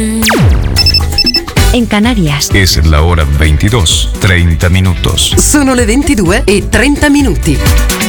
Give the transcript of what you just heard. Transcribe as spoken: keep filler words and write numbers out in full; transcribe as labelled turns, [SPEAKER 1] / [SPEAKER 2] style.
[SPEAKER 1] En Canarias
[SPEAKER 2] es la hora veintidós, treinta minutos.
[SPEAKER 3] Sono le ventidue e trenta minuti.